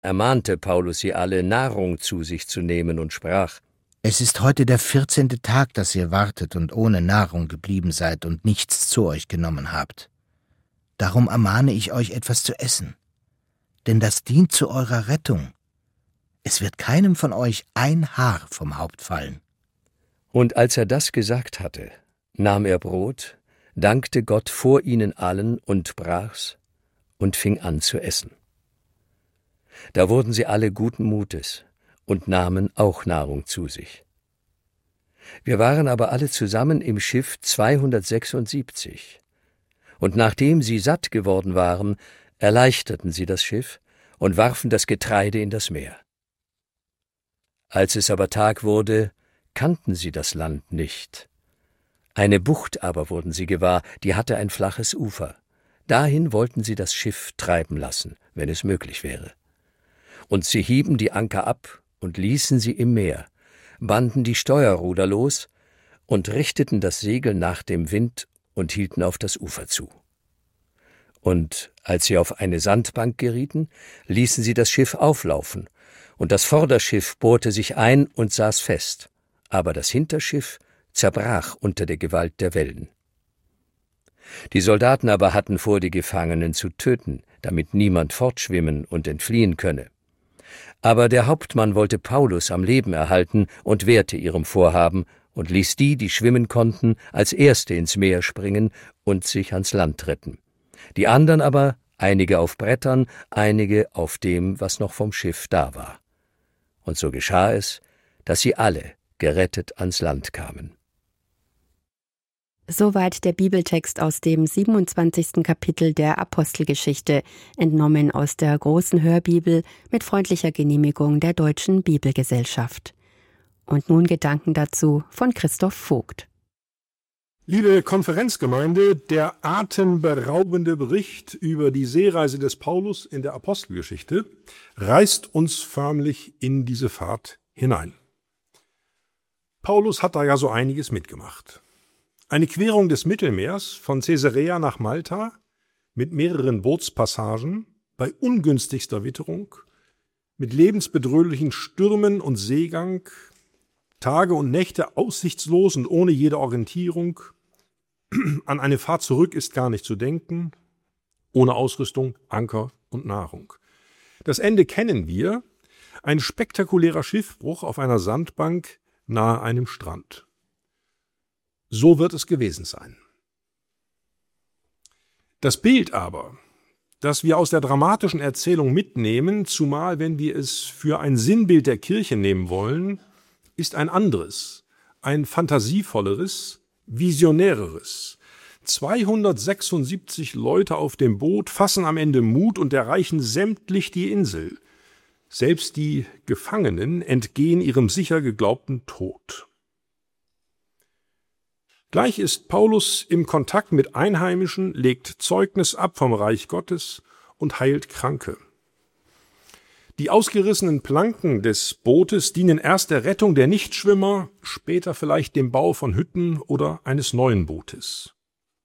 ermahnte Paulus sie alle, Nahrung zu sich zu nehmen und sprach: Es ist heute der 14. Tag, dass ihr wartet und ohne Nahrung geblieben seid und nichts zu euch genommen habt. Darum ermahne ich euch, etwas zu essen, denn das dient zu eurer Rettung. Es wird keinem von euch ein Haar vom Haupt fallen. Und als er das gesagt hatte, nahm er Brot, dankte Gott vor ihnen allen und brach's und fing an zu essen. Da wurden sie alle guten Mutes und nahmen auch Nahrung zu sich. Wir waren aber alle zusammen im Schiff 276. Und nachdem sie satt geworden waren, erleichterten sie das Schiff und warfen das Getreide in das Meer. Als es aber Tag wurde, kannten sie das Land nicht. Eine Bucht aber wurden sie gewahr, die hatte ein flaches Ufer. Dahin wollten sie das Schiff treiben lassen, wenn es möglich wäre. Und sie hieben die Anker ab und ließen sie im Meer, banden die Steuerruder los und richteten das Segel nach dem Wind und hielten auf das Ufer zu. Und als sie auf eine Sandbank gerieten, ließen sie das Schiff auflaufen, und das Vorderschiff bohrte sich ein und saß fest, aber das Hinterschiff zerbrach unter der Gewalt der Wellen. Die Soldaten aber hatten vor, die Gefangenen zu töten, damit niemand fortschwimmen und entfliehen könne. Aber der Hauptmann wollte Paulus am Leben erhalten und wehrte ihrem Vorhaben und ließ die, die schwimmen konnten, als Erste ins Meer springen und sich ans Land retten. Die anderen aber, einige auf Brettern, einige auf dem, was noch vom Schiff da war. Und so geschah es, dass sie alle gerettet ans Land kamen. Soweit der Bibeltext aus dem 27. Kapitel der Apostelgeschichte, entnommen aus der Großen Hörbibel mit freundlicher Genehmigung der Deutschen Bibelgesellschaft. Und nun Gedanken dazu von Christoph Vogt. Liebe Konferenzgemeinde, der atemberaubende Bericht über die Seereise des Paulus in der Apostelgeschichte reißt uns förmlich in diese Fahrt hinein. Paulus hat da ja so einiges mitgemacht. Eine Querung des Mittelmeers von Caesarea nach Malta mit mehreren Bootspassagen bei ungünstigster Witterung, mit lebensbedrohlichen Stürmen und Seegang, Tage und Nächte aussichtslos und ohne jede Orientierung. An eine Fahrt zurück ist gar nicht zu denken, ohne Ausrüstung, Anker und Nahrung. Das Ende kennen wir, ein spektakulärer Schiffbruch auf einer Sandbank nahe einem Strand. So wird es gewesen sein. Das Bild aber, das wir aus der dramatischen Erzählung mitnehmen, zumal wenn wir es für ein Sinnbild der Kirche nehmen wollen, ist ein anderes, ein fantasievolleres, visionäreres. 276 Leute auf dem Boot fassen am Ende Mut und erreichen sämtlich die Insel. Selbst die Gefangenen entgehen ihrem sicher geglaubten Tod. Gleich ist Paulus im Kontakt mit Einheimischen, legt Zeugnis ab vom Reich Gottes und heilt Kranke. Die ausgerissenen Planken des Bootes dienen erst der Rettung der Nichtschwimmer, später vielleicht dem Bau von Hütten oder eines neuen Bootes.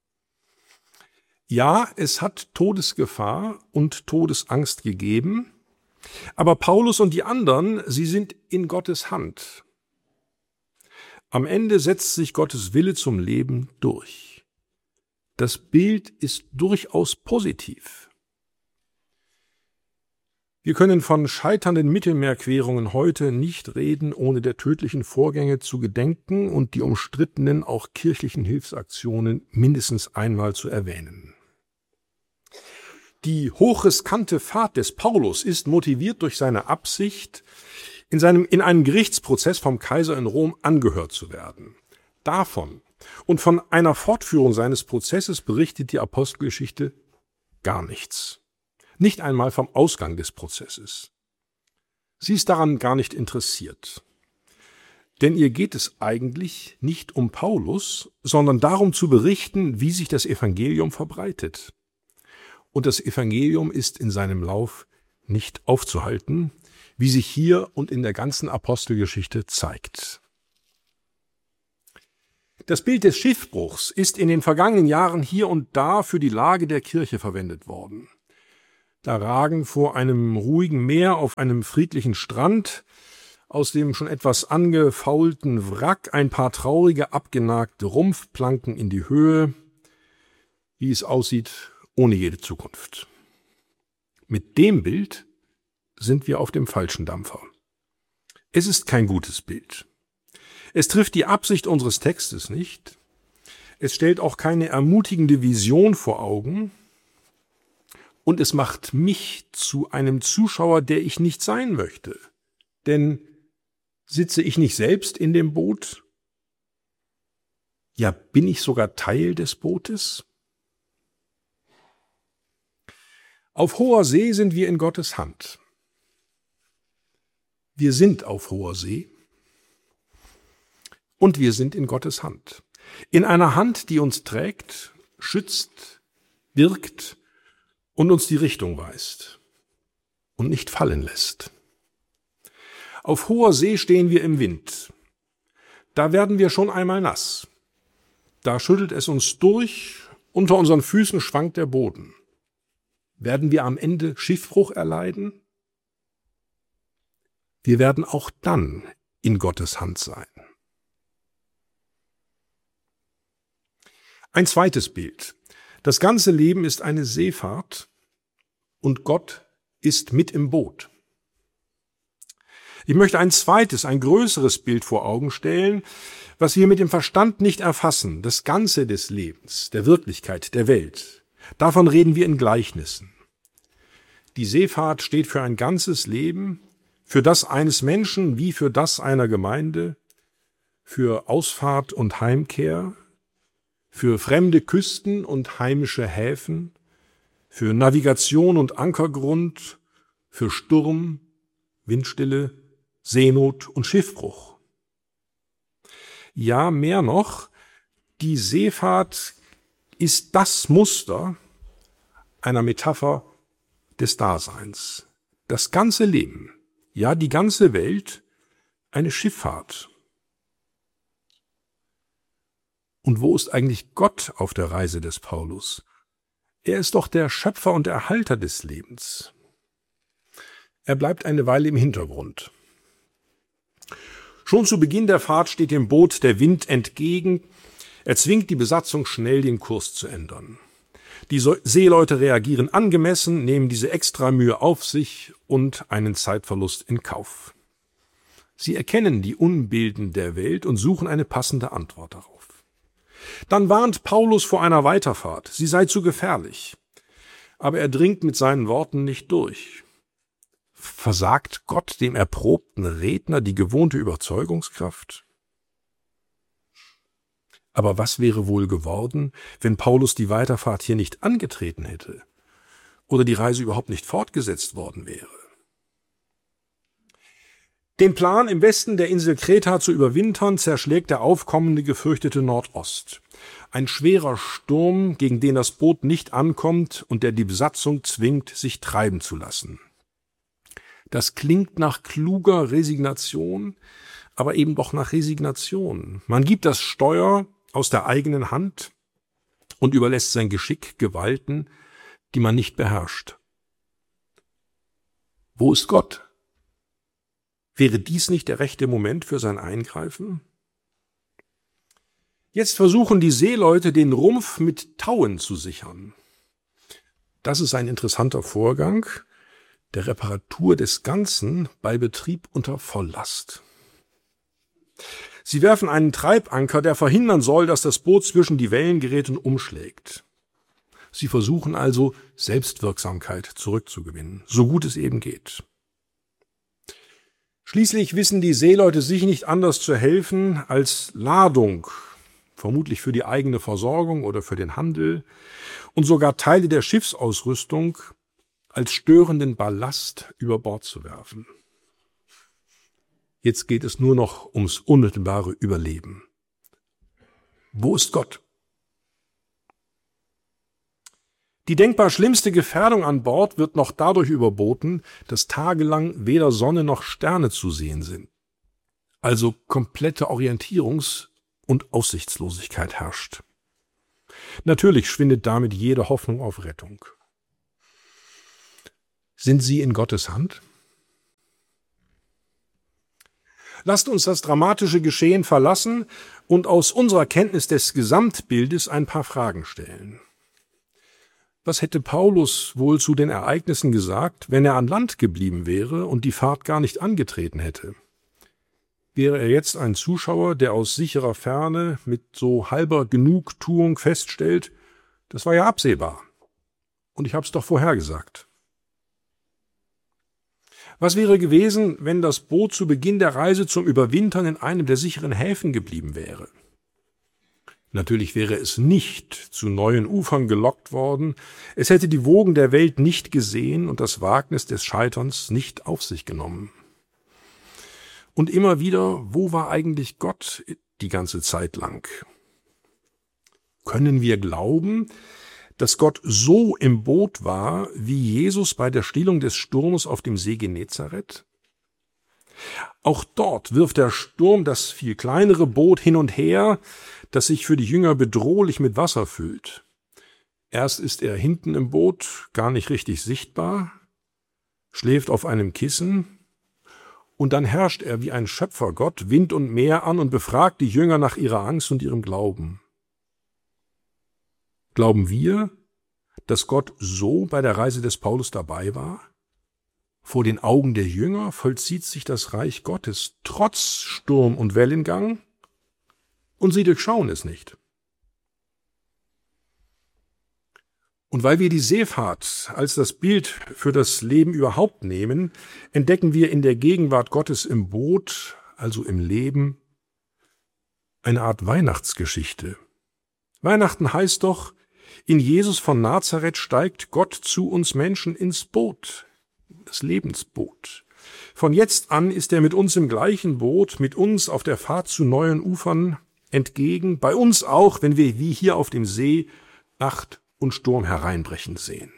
Ja, es hat Todesgefahr und Todesangst gegeben, aber Paulus und die anderen, sie sind in Gottes Hand. Am Ende setzt sich Gottes Wille zum Leben durch. Das Bild ist durchaus positiv. Wir können von scheiternden Mittelmeerquerungen heute nicht reden, ohne der tödlichen Vorgänge zu gedenken und die umstrittenen, auch kirchlichen Hilfsaktionen mindestens einmal zu erwähnen. Die hochriskante Fahrt des Paulus ist motiviert durch seine Absicht, in einem Gerichtsprozess vom Kaiser in Rom angehört zu werden. Davon und von einer Fortführung seines Prozesses berichtet die Apostelgeschichte gar nichts. Nicht einmal vom Ausgang des Prozesses. Sie ist daran gar nicht interessiert. Denn ihr geht es eigentlich nicht um Paulus, sondern darum zu berichten, wie sich das Evangelium verbreitet. Und das Evangelium ist in seinem Lauf nicht aufzuhalten, wie sich hier und in der ganzen Apostelgeschichte zeigt. Das Bild des Schiffbruchs ist in den vergangenen Jahren hier und da für die Lage der Kirche verwendet worden. Da ragen vor einem ruhigen Meer auf einem friedlichen Strand aus dem schon etwas angefaulten Wrack ein paar traurige, abgenagte Rumpfplanken in die Höhe, wie es aussieht, ohne jede Zukunft. Mit dem Bild sind wir auf dem falschen Dampfer. Es ist kein gutes Bild. Es trifft die Absicht unseres Textes nicht. Es stellt auch keine ermutigende Vision vor Augen. Und es macht mich zu einem Zuschauer, der ich nicht sein möchte. Denn sitze ich nicht selbst in dem Boot? Ja, bin ich sogar Teil des Bootes? Auf hoher See sind wir in Gottes Hand. Wir sind auf hoher See und wir sind in Gottes Hand. In einer Hand, die uns trägt, schützt, wirkt und uns die Richtung weist und nicht fallen lässt. Auf hoher See stehen wir im Wind. Da werden wir schon einmal nass. Da schüttelt es uns durch, unter unseren Füßen schwankt der Boden. Werden wir am Ende Schiffbruch erleiden? Wir werden auch dann in Gottes Hand sein. Ein zweites Bild. Das ganze Leben ist eine Seefahrt und Gott ist mit im Boot. Ich möchte ein zweites, ein größeres Bild vor Augen stellen, was wir mit dem Verstand nicht erfassen, das Ganze des Lebens, der Wirklichkeit, der Welt. Davon reden wir in Gleichnissen. Die Seefahrt steht für ein ganzes Leben, für das eines Menschen wie für das einer Gemeinde, für Ausfahrt und Heimkehr, für fremde Küsten und heimische Häfen, für Navigation und Ankergrund, für Sturm, Windstille, Seenot und Schiffbruch. Ja, mehr noch, die Seefahrt ist das Muster einer Metapher des Daseins. Das ganze Leben, ja die ganze Welt, eine Schifffahrt. Und wo ist eigentlich Gott auf der Reise des Paulus? Er ist doch der Schöpfer und Erhalter des Lebens. Er bleibt eine Weile im Hintergrund. Schon zu Beginn der Fahrt steht dem Boot der Wind entgegen. Er zwingt die Besatzung schnell, den Kurs zu ändern. Die Seeleute reagieren angemessen, nehmen diese Extramühe auf sich und einen Zeitverlust in Kauf. Sie erkennen die Unbilden der Welt und suchen eine passende Antwort darauf. Dann warnt Paulus vor einer Weiterfahrt. Sie sei zu gefährlich. Aber er dringt mit seinen Worten nicht durch. Versagt Gott dem erprobten Redner die gewohnte Überzeugungskraft? Aber was wäre wohl geworden, wenn Paulus die Weiterfahrt hier nicht angetreten hätte oder die Reise überhaupt nicht fortgesetzt worden wäre? Den Plan, im Westen der Insel Kreta zu überwintern, zerschlägt der aufkommende gefürchtete Nordost. Ein schwerer Sturm, gegen den das Boot nicht ankommt und der die Besatzung zwingt, sich treiben zu lassen. Das klingt nach kluger Resignation, aber eben doch nach Resignation. Man gibt das Steuer aus der eigenen Hand und überlässt sein Geschick Gewalten, die man nicht beherrscht. Wo ist Gott? Wäre dies nicht der rechte Moment für sein Eingreifen? Jetzt versuchen die Seeleute, den Rumpf mit Tauen zu sichern. Das ist ein interessanter Vorgang der Reparatur des Ganzen bei Betrieb unter Volllast. Sie werfen einen Treibanker, der verhindern soll, dass das Boot zwischen die Wellen gerät und umschlägt. Sie versuchen also, Selbstwirksamkeit zurückzugewinnen, so gut es eben geht. Schließlich wissen die Seeleute sich nicht anders zu helfen als Ladung, vermutlich für die eigene Versorgung oder für den Handel, und sogar Teile der Schiffsausrüstung als störenden Ballast über Bord zu werfen. Jetzt geht es nur noch ums unmittelbare Überleben. Wo ist Gott? Die denkbar schlimmste Gefährdung an Bord wird noch dadurch überboten, dass tagelang weder Sonne noch Sterne zu sehen sind. Also komplette Orientierungs- und Aussichtslosigkeit herrscht. Natürlich schwindet damit jede Hoffnung auf Rettung. Sind sie in Gottes Hand? Lasst uns das dramatische Geschehen verlassen und aus unserer Kenntnis des Gesamtbildes ein paar Fragen stellen. Was hätte Paulus wohl zu den Ereignissen gesagt, wenn er an Land geblieben wäre und die Fahrt gar nicht angetreten hätte? Wäre er jetzt ein Zuschauer, der aus sicherer Ferne mit so halber Genugtuung feststellt, das war ja absehbar. Und ich habe es doch vorhergesagt. Was wäre gewesen, wenn das Boot zu Beginn der Reise zum Überwintern in einem der sicheren Häfen geblieben wäre? Natürlich wäre es nicht zu neuen Ufern gelockt worden, es hätte die Wogen der Welt nicht gesehen und das Wagnis des Scheiterns nicht auf sich genommen. Und immer wieder, wo war eigentlich Gott die ganze Zeit lang? Können wir glauben, dass Gott so im Boot war, wie Jesus bei der Stillung des Sturmes auf dem See Genezareth? Auch dort wirft der Sturm das viel kleinere Boot hin und her, das sich für die Jünger bedrohlich mit Wasser füllt. Erst ist er hinten im Boot, gar nicht richtig sichtbar, schläft auf einem Kissen, und dann herrscht er wie ein Schöpfergott Wind und Meer an und befragt die Jünger nach ihrer Angst und ihrem Glauben. Glauben wir, dass Gott so bei der Reise des Paulus dabei war? Vor den Augen der Jünger vollzieht sich das Reich Gottes trotz Sturm und Wellengang, und sie durchschauen es nicht. Und weil wir die Seefahrt als das Bild für das Leben überhaupt nehmen, entdecken wir in der Gegenwart Gottes im Boot, also im Leben, eine Art Weihnachtsgeschichte. Weihnachten heißt doch, in Jesus von Nazareth steigt Gott zu uns Menschen ins Boot, das Lebensboot. Von jetzt an ist er mit uns im gleichen Boot, mit uns auf der Fahrt zu neuen Ufern entgegen, bei uns auch, wenn wir wie hier auf dem See Nacht und Sturm hereinbrechen sehen.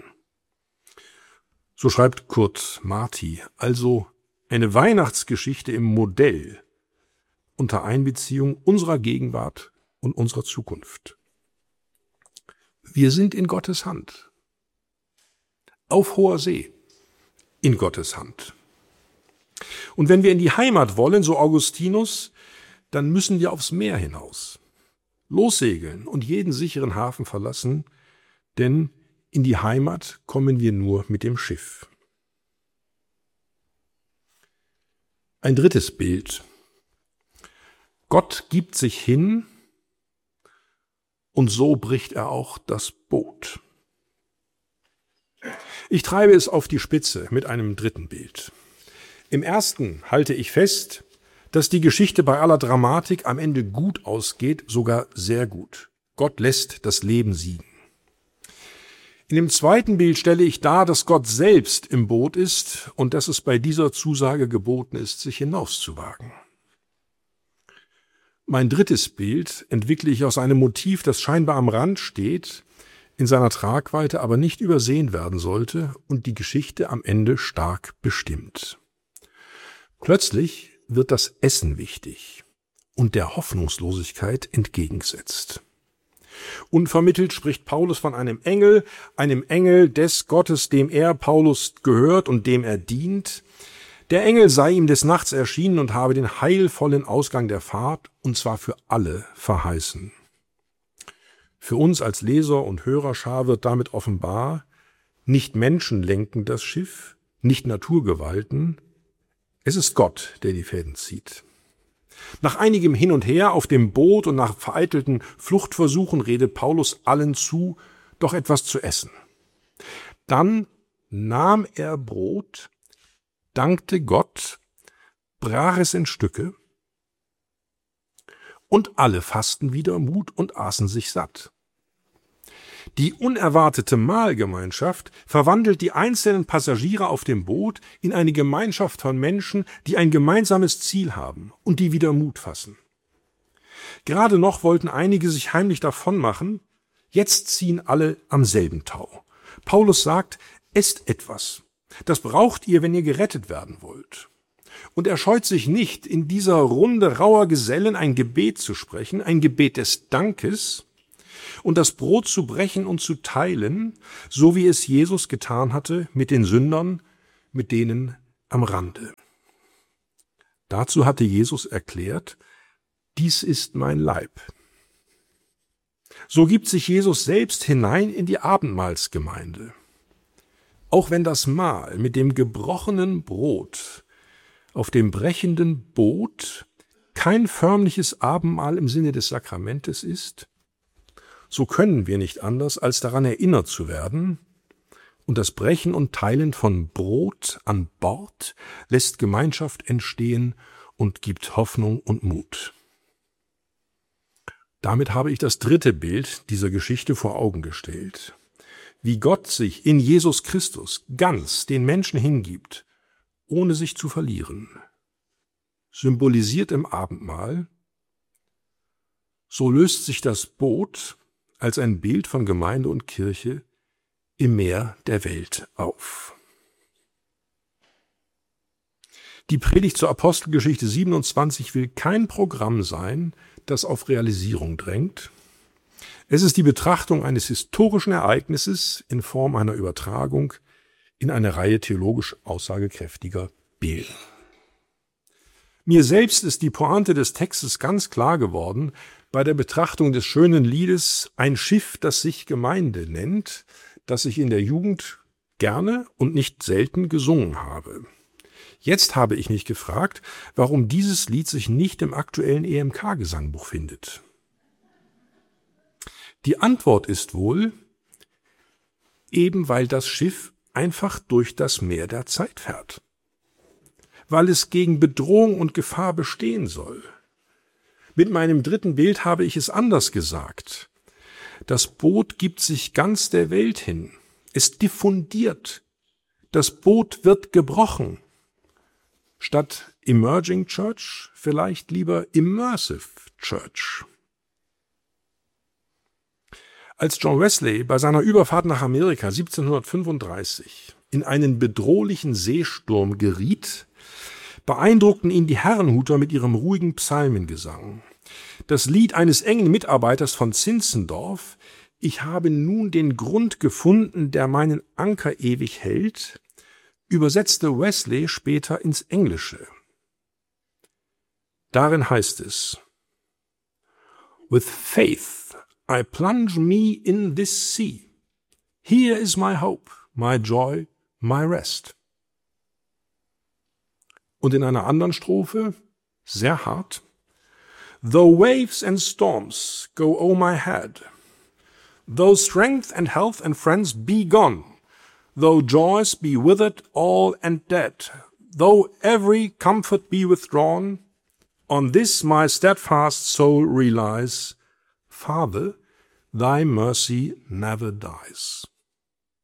So schreibt Kurt Marti, also eine Weihnachtsgeschichte im Modell unter Einbeziehung unserer Gegenwart und unserer Zukunft. Wir sind in Gottes Hand. Auf hoher See, in Gottes Hand. Und wenn wir in die Heimat wollen, so Augustinus, dann müssen wir aufs Meer hinaus. Lossegeln und jeden sicheren Hafen verlassen, denn in die Heimat kommen wir nur mit dem Schiff. Ein drittes Bild. Gott gibt sich hin, und so bricht er auch das Boot. Ich treibe es auf die Spitze mit einem dritten Bild. Im ersten halte ich fest, dass die Geschichte bei aller Dramatik am Ende gut ausgeht, sogar sehr gut. Gott lässt das Leben siegen. In dem zweiten Bild stelle ich dar, dass Gott selbst im Boot ist und dass es bei dieser Zusage geboten ist, sich hinauszuwagen. Mein drittes Bild entwickle ich aus einem Motiv, das scheinbar am Rand steht, in seiner Tragweite aber nicht übersehen werden sollte und die Geschichte am Ende stark bestimmt. Plötzlich wird das Essen wichtig und der Hoffnungslosigkeit entgegengesetzt. Unvermittelt spricht Paulus von einem Engel des Gottes, dem er, Paulus, gehört und dem er dient. Der Engel sei ihm des Nachts erschienen und habe den heilvollen Ausgang der Fahrt, und zwar für alle, verheißen. Für uns als Leser und Hörerschar wird damit offenbar, nicht Menschen lenken das Schiff, nicht Naturgewalten, es ist Gott, der die Fäden zieht. Nach einigem Hin und Her auf dem Boot und nach vereitelten Fluchtversuchen redet Paulus allen zu, doch etwas zu essen. Dann nahm er Brot, dankte Gott, brach es in Stücke, und alle fassten wieder Mut und aßen sich satt. Die unerwartete Mahlgemeinschaft verwandelt die einzelnen Passagiere auf dem Boot in eine Gemeinschaft von Menschen, die ein gemeinsames Ziel haben und die wieder Mut fassen. Gerade noch wollten einige sich heimlich davonmachen, jetzt ziehen alle am selben Tau. Paulus sagt, esst etwas. Das braucht ihr, wenn ihr gerettet werden wollt. Und er scheut sich nicht, in dieser Runde rauer Gesellen ein Gebet zu sprechen, ein Gebet des Dankes, und das Brot zu brechen und zu teilen, so wie es Jesus getan hatte mit den Sündern, mit denen am Rande. Dazu hatte Jesus erklärt, dies ist mein Leib. So gibt sich Jesus selbst hinein in die Abendmahlsgemeinde. Auch wenn das Mahl mit dem gebrochenen Brot auf dem brechenden Boot kein förmliches Abendmahl im Sinne des Sakramentes ist, so können wir nicht anders, als daran erinnert zu werden, und das Brechen und Teilen von Brot an Bord lässt Gemeinschaft entstehen und gibt Hoffnung und Mut. Damit habe ich das dritte Bild dieser Geschichte vor Augen gestellt. Wie Gott sich in Jesus Christus ganz den Menschen hingibt, ohne sich zu verlieren, symbolisiert im Abendmahl, so löst sich das Boot als ein Bild von Gemeinde und Kirche im Meer der Welt auf. Die Predigt zur Apostelgeschichte 27 will kein Programm sein, das auf Realisierung drängt. Es ist die Betrachtung eines historischen Ereignisses in Form einer Übertragung in eine Reihe theologisch aussagekräftiger Bilder. Mir selbst ist die Pointe des Textes ganz klar geworden bei der Betrachtung des schönen Liedes »Ein Schiff, das sich Gemeinde nennt«, das ich in der Jugend gerne und nicht selten gesungen habe. Jetzt habe ich mich gefragt, warum dieses Lied sich nicht im aktuellen EMK-Gesangbuch findet. Die Antwort ist wohl, eben weil das Schiff einfach durch das Meer der Zeit fährt. Weil es gegen Bedrohung und Gefahr bestehen soll. Mit meinem dritten Bild habe ich es anders gesagt. Das Boot gibt sich ganz der Welt hin. Es diffundiert. Das Boot wird gebrochen. Statt Emerging Church vielleicht lieber Immersive Church. Als John Wesley bei seiner Überfahrt nach Amerika 1735 in einen bedrohlichen Seesturm geriet, beeindruckten ihn die Herrenhuter mit ihrem ruhigen Psalmengesang. Das Lied eines engen Mitarbeiters von Zinzendorf, »Ich habe nun den Grund gefunden, der meinen Anker ewig hält«, übersetzte Wesley später ins Englische. Darin heißt es, »With faith I plunge me in this sea. Here is my hope, my joy, my rest.« Und in einer anderen Strophe, sehr hart, »Though waves and storms go o'er my head, though strength and health and friends be gone, though joys be withered all and dead, though every comfort be withdrawn, on this my steadfast soul relies, Father, thy mercy never dies.«